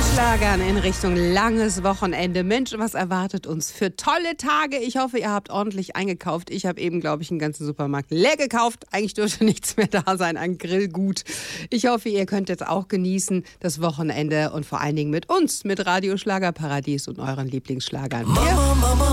Schlagern in Richtung langes Wochenende. Mensch, was erwartet uns für tolle Tage? Ich hoffe, ihr habt ordentlich eingekauft. Ich habe eben, glaube ich, einen ganzen Supermarkt leer gekauft. Eigentlich dürfte nichts mehr da sein an Grillgut. Ich hoffe, ihr könnt jetzt auch genießen das Wochenende und vor allen Dingen mit uns, mit Radio Schlagerparadies und euren Lieblingsschlagern.